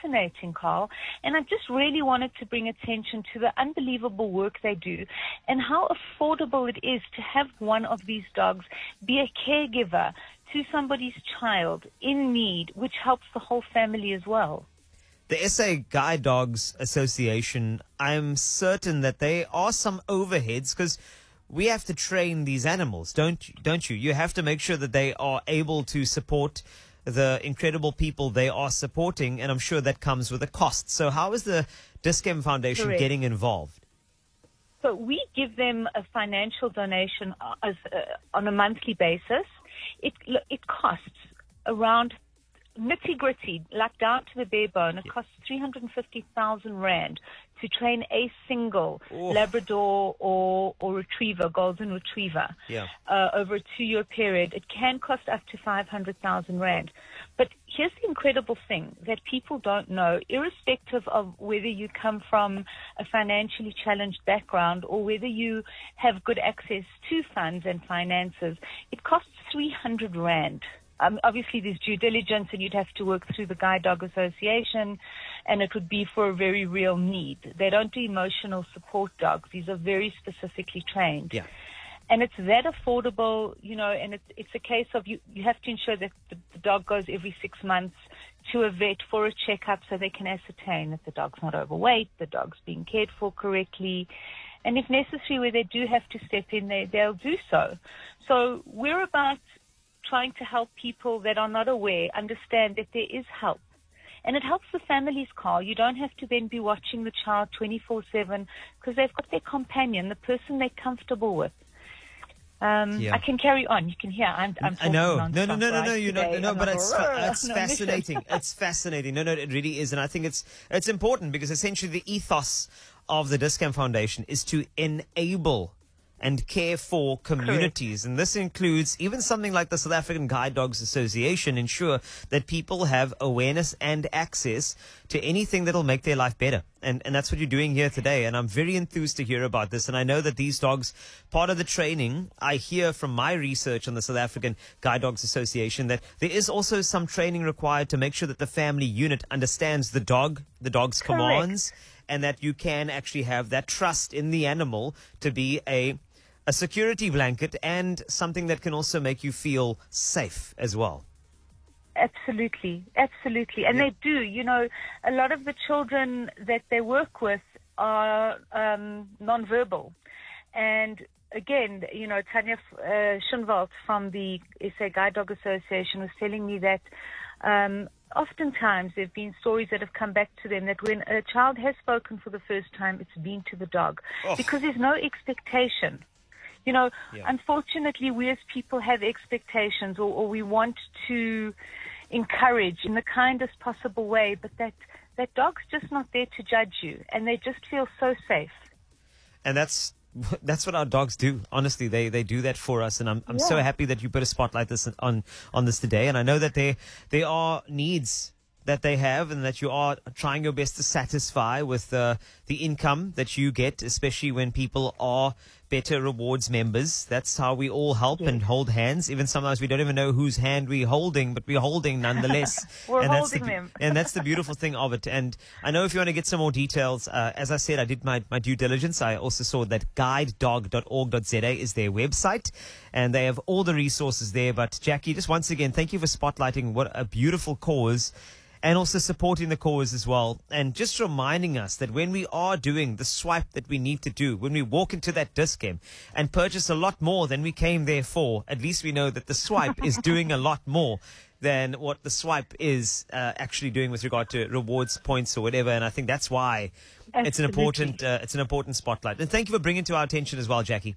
fascinating, Carl. And I just really wanted to bring attention to the unbelievable work they do and how affordable it is to have one of these dogs be a caregiver to somebody's child in need, which helps the whole family as well. The SA Guide Dogs Association, I'm certain that there are some overheads because we have to train these animals, don't you? You have to make sure that they are able to support the incredible people they are supporting, and I'm sure that comes with a cost. So how is the Dis-Chem Foundation Correct. getting involved? So we give them a financial donation on a monthly basis. It costs around nitty-gritty, like down to the bare bone. It costs 350,000 Rand to train a single Labrador or retriever, golden retriever, over a 2-year period. It can cost up to 500,000 Rand. But here's the incredible thing that people don't know, irrespective of whether you come from a financially challenged background or whether you have good access to funds and finances, it costs 300 Rand. Obviously, there's due diligence, and you'd have to work through the Guide Dog Association, and it would be for a very real need. They don't do emotional support dogs. These are very specifically trained. Yeah. And it's that affordable, and it's a case of you have to ensure that the dog goes every 6 months to a vet for a checkup so they can ascertain that the dog's not overweight, the dog's being cared for correctly. And if necessary, where they do have to step in, they'll do so. So we're about trying to help people that are not aware understand that there is help. And it helps the families, Carl. You don't have to then be watching the child 24/7 because they've got their companion, the person they're comfortable with. I can carry on. You can hear. I'm I know. talking No. nonstop You today. know, but I'm it's on a fascinating. It's fascinating. No, it really is, and I think it's important because essentially the ethos of the Dis-Chem Foundation is to enable and care for communities. And this includes even something like the South African Guide Dogs Association, ensure that people have awareness and access to anything that'll make their life better. And that's what you're doing here today. And I'm very enthused to hear about this. And I know that these dogs, part of the training, I hear from my research on the South African Guide Dogs Association that there is also some training required to make sure that the family unit understands the dog's commands, and that you can actually have that trust in the animal to be a security blanket and something that can also make you feel safe as well. Absolutely. And they do. A lot of the children that they work with are nonverbal. And again, Tanya Schunwald from the SA Guide Dog Association was telling me that oftentimes there have been stories that have come back to them that when a child has spoken for the first time, it's been to the dog because there's no expectation. Unfortunately, we as people have expectations or we want to encourage in the kindest possible way, but that dog's just not there to judge you, and they just feel so safe. And that's what our dogs do. Honestly, they do that for us, and I'm so happy that you put a spotlight on this today. And I know that there are needs that they have and that you are trying your best to satisfy with the income that you get, especially when people are Better Rewards members. That's how we all help and hold hands. Even sometimes we don't even know whose hand we're holding, but we're holding nonetheless. We're holding them. And that's the beautiful thing of it. And I know if you want to get some more details, as I said, I did my due diligence. I also saw that guidedog.org.za is their website, and they have all the resources there. But Jackie, just once again, thank you for spotlighting what a beautiful cause, and also supporting the cause as well. And just reminding us that when we are doing the swipe that we need to do, when we walk into that Dis-Chem and purchase a lot more than we came there for, at least we know that the swipe is doing a lot more than what the swipe is actually doing with regard to rewards points or whatever. And I think that's why it's an important spotlight. And thank you for bringing it to our attention as well, Jackie.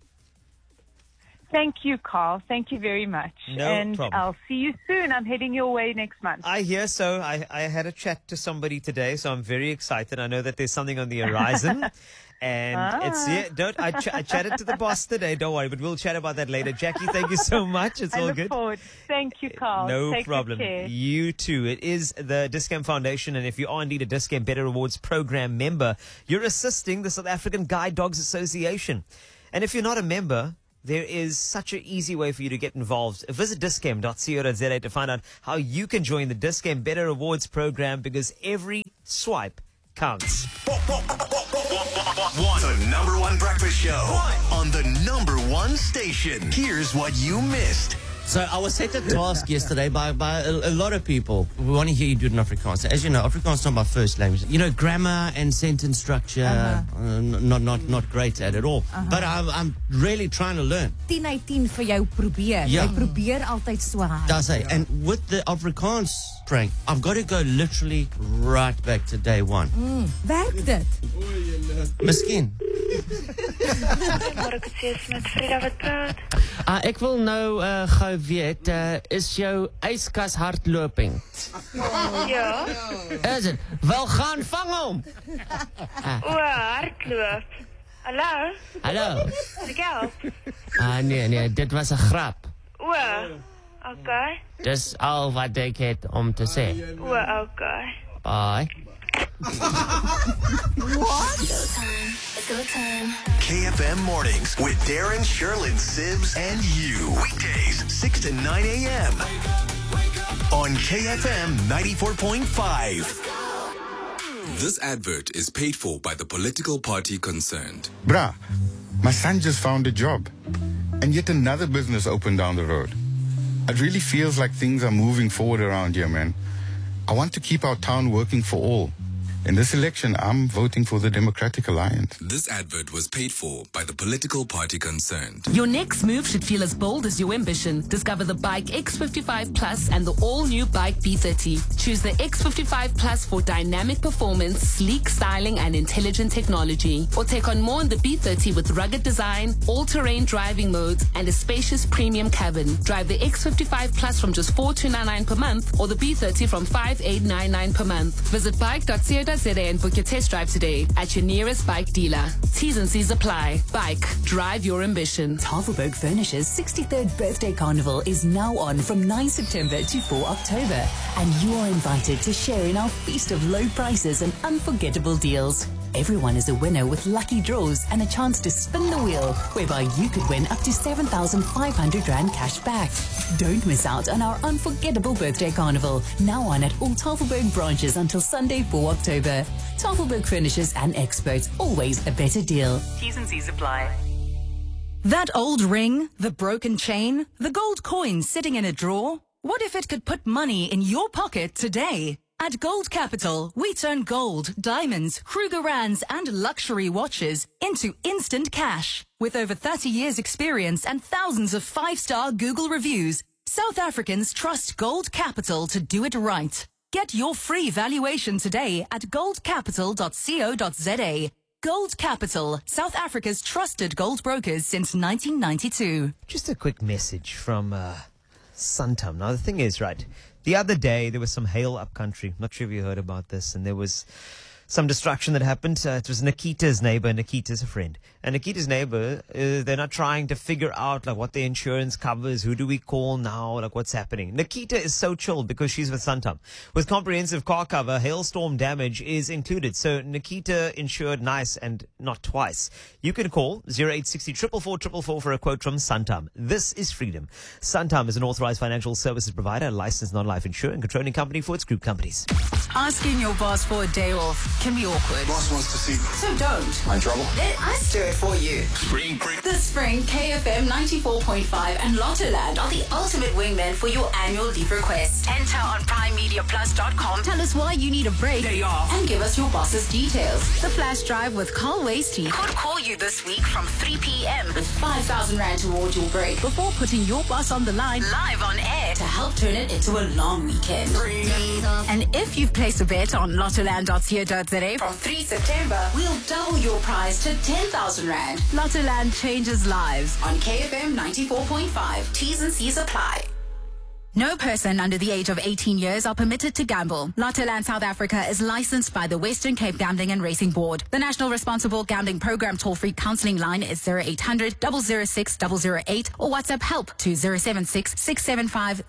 Thank you, Carl. Thank you very much. No problem. I'll see you soon. I'm heading your way next month. I hear so. I had a chat to somebody today, so I'm very excited. I know that there's something on the horizon. And I chatted to the boss today. Don't worry, but we'll chat about that later. Jackie, thank you so much. It's all good. Forward. Thank you, Carl. No Take problem. Good care. You too. It is the Dis-Chem Foundation, and if you are indeed a Dis-Chem Better Rewards program member, you're assisting the South African Guide Dogs Association. And if you're not a member, there is such an easy way for you to get involved. Visit dischem.co.za to find out how you can join the Dis-Chem Better Rewards program, because every swipe counts. The number one breakfast show on the number one station. Here's what you missed. So I was set a task yesterday by a lot of people. We want to hear you do it in Afrikaans. As you know, Afrikaans is not my first language. You know, grammar and sentence structure, not great at it all. But I'm really trying to learn. 10 uit 10 vir jou probeer. Ja. Jy probeer altyd so hard. That's it. And with the Afrikaans prank, I've got to go literally right back to day one. Werk dit? Miskien. Ek wil nou gou weet, is jou yskas hardloping? Ja. Is dit? Wel gaan vang hom. Hardloop. Hallo? Hallo. Ek help. Nee, dit was 'n grap. Okay. Dis al wat ek het om te sê. Okay. Bye. KFM Mornings with Darren, Sherlyn, Sibs, and you. Weekdays, 6 to 9 a.m. on KFM 94.5. This advert is paid for by the political party concerned. Bruh, my son just found a job. And yet another business opened down the road. It really feels like things are moving forward around here, man. I want to keep our town working for all. In this election, I'm voting for the Democratic Alliance. This advert was paid for by the political party concerned. Your next move should feel as bold as your ambition. Discover the Bike X55 Plus and the all-new Bike B30. Choose the X55 Plus for dynamic performance, sleek styling, and intelligent technology. Or take on more in the B30 with rugged design, all-terrain driving modes, and a spacious premium cabin. Drive the X55 Plus from just $4,299 per month, or the B30 from $5,899 per month. Visit bike.co.za and book your test drive today at your nearest bike dealer. T's and C's apply. Bike. Drive your ambition. Tafelberg Furniture's 63rd birthday carnival is now on from 9 September to 4 October. And you are invited to share in our feast of low prices and unforgettable deals. Everyone is a winner with lucky draws and a chance to spin the wheel, whereby you could win up to 7,500 Rand cash back. Don't miss out on our unforgettable birthday carnival, now on at all Tafelberg branches until Sunday, 4 October. Tafelberg Furnishers and Experts, always a better deal. T's and C's apply. That old ring, the broken chain, the gold coin sitting in a drawer. What if it could put money in your pocket today? At Gold Capital, we turn gold, diamonds, Krugerrands, and luxury watches into instant cash. With over 30 years' experience and thousands of 5-star Google reviews, South Africans trust Gold Capital to do it right. Get your free valuation today at goldcapital.co.za. Gold Capital, South Africa's trusted gold brokers since 1992. Just a quick message from Santam. Now, the thing is, right, the other day there was some hail up country. Not sure if you heard about this. And there was some destruction that happened. It was Nikita's neighbor. Nikita's a friend. And Nikita's neighbor, they're not trying to figure out like what the insurance covers. Who do we call now? Like what's happening? Nikita is so chilled because she's with Santam. With comprehensive car cover, hailstorm damage is included. So Nikita insured nice and not twice. You can call 0860 444 for a quote from Santam. This is freedom. Santam is an authorized financial services provider, a licensed non-life insurance controlling company for its group companies. Asking your boss for a day off can be awkward. Boss wants to see me. So don't. I'm in trouble? Let us do it for you. Spring break. This spring, KFM 94.5 and Lottoland are the ultimate wingmen for your annual leave requests. Enter on primemediaplus.com. Tell us why you need a break. Day off. And give us your boss's details. The flash drive with Carl Wasty could call you this week from 3 p.m. with 5,000 Rand towards your break before putting your boss on the line live on air to help turn it into a long weekend. And if you've placed a bet on lottoland.co.za from 3 September, we'll double your prize to 10,000 Rand. Lottoland changes lives on KFM 94.5. T's and C's apply. No person under the age of 18 years are permitted to gamble. Lottoland South Africa is licensed by the Western Cape Gambling and Racing Board. The National Responsible Gambling Program toll-free counselling line is 0800 006 008 or WhatsApp help to 076 675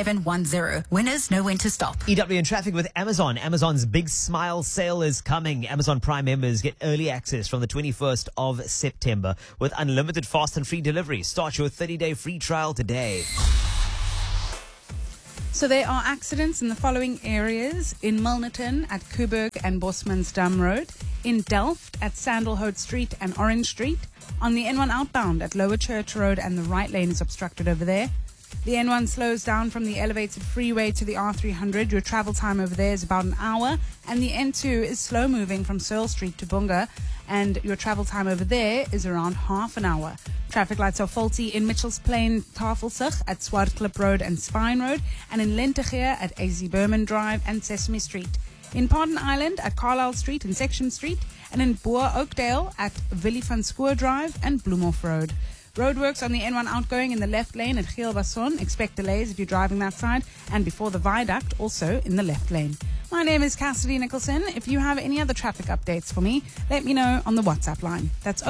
0710. Winners know when to stop. EW in traffic with Amazon. Amazon's big smile sale is coming. Amazon Prime members get early access from the 21st of September with unlimited fast and free delivery. Start your 30-day free trial today. So there are accidents in the following areas: in Milnerton at Coburg and Bosmansdam Road, in Delft at Sandalhout Street and Orange Street, on the N1 outbound at Lower Church Road and the right lane is obstructed over there. The N1 slows down from the elevated freeway to the R300. Your travel time over there is about an hour. And the N2 is slow moving from Searle Street to Bunga. And your travel time over there is around half an hour. Traffic lights are faulty in Mitchells Plain, Tafelsig at Swartklip Road and Spine Road. And in Lentegeur at AZ Berman Drive and Sesame Street. In Pardon Island at Carlisle Street and Section Street. And in Boer Oakdale at Willie van Schoor Drive and Bloemhof Road. Roadworks on the N1 outgoing in the left lane at Geelbasson. Expect delays if you're driving that side. And before the viaduct, also in the left lane. My name is Cassidy Nicholson. If you have any other traffic updates for me, let me know on the WhatsApp line. That's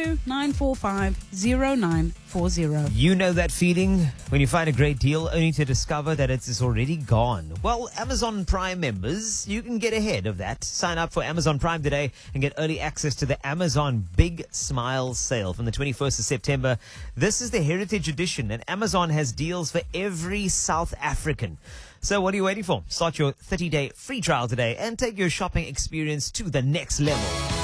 082-945-0940. You know that feeling when you find a great deal only to discover that it is already gone. Well, Amazon Prime members, you can get ahead of that. Sign up for Amazon Prime today and get early access to the Amazon Big Smile sale from the 21st of September. This is the Heritage Edition, and Amazon has deals for every South African. So what are you waiting for? Start your 30-day free trial today and take your shopping experience to the next level.